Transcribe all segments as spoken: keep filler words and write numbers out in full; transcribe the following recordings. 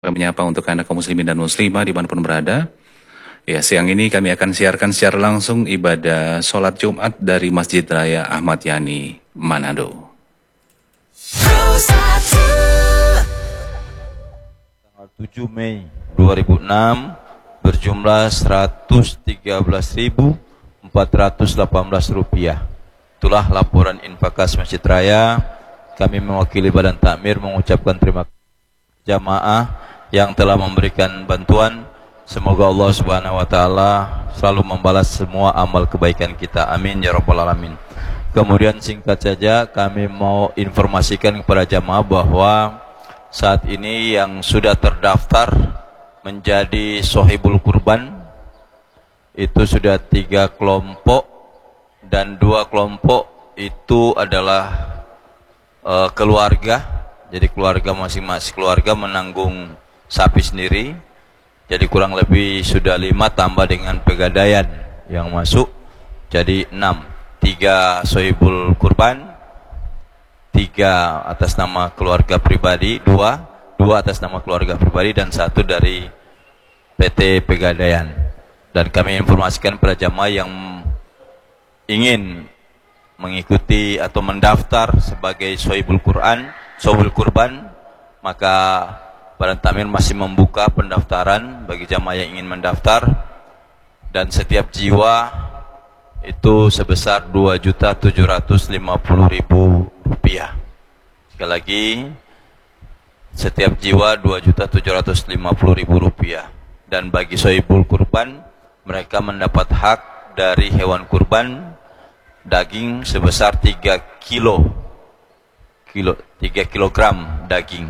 Kami menyapa untuk Anda kaum muslimin dan muslimah dimanapun berada. Ya, siang ini kami akan siarkan secara langsung ibadah sholat Jumat dari Masjid Raya Ahmad Yani, Manado. Tanggal tujuh Mei dua ribu enam berjumlah seratus tiga belas ribu empat ratus delapan belas rupiah. Itulah laporan infakas Masjid Raya. Kami mewakili Badan Takmir mengucapkan terima kasih jamaah yang telah memberikan bantuan. Semoga Allah Subhanahu wa taala selalu membalas semua amal kebaikan kita. Amin ya rabbal alamin. Kemudian singkat saja kami mau informasikan kepada jamaah bahwa saat ini yang sudah terdaftar menjadi sohibul kurban itu sudah tiga kelompok, dan dua kelompok itu adalah uh, keluarga. Jadi keluarga masing-masing keluarga menanggung sapi sendiri. Jadi kurang lebih sudah lima tambah dengan pegadaian yang masuk, jadi enam. Tiga sohibul kurban, tiga atas nama keluarga pribadi, dua dua atas nama keluarga pribadi, dan satu dari P T Pegadaian. Dan kami informasikan pada jamaah yang ingin mengikuti atau mendaftar sebagai sohibul Quran, sohibul kurban, maka Badan Takmir masih membuka pendaftaran bagi jamaah yang ingin mendaftar, dan setiap jiwa itu sebesar dua juta tujuh ratus lima puluh ribu rupiah. Sekali lagi, setiap jiwa dua juta tujuh ratus lima puluh ribu rupiah. Dan bagi sohibul kurban, mereka mendapat hak dari hewan kurban daging sebesar tiga kilo, kilo tiga kilogram daging.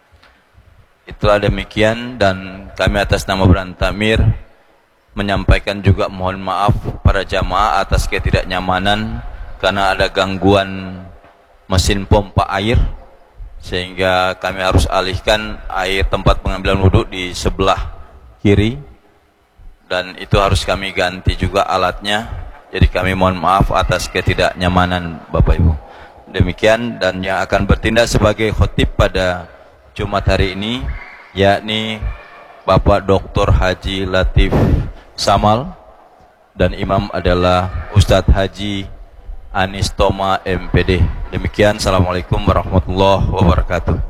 Itulah demikian, dan kami atas nama Badan Takmir menyampaikan juga mohon maaf para jamaah atas ketidaknyamanan karena ada gangguan mesin pompa air, sehingga kami harus alihkan air tempat pengambilan wudhu di sebelah kiri, dan itu harus kami ganti juga alatnya. Jadi kami mohon maaf atas ketidaknyamanan Bapak Ibu. Demikian, dan yang akan bertindak sebagai khotib pada Jumat hari ini yakni Bapak Doktor Haji Latif Samal, dan imam adalah Ustadz Haji Anis Toma M P D. Demikian, assalamualaikum warahmatullahi wabarakatuh.